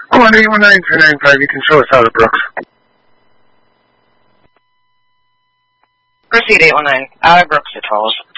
Come on, 819-395, you can show us out of Brooks. Proceed, 819, out of Brooks at Falls.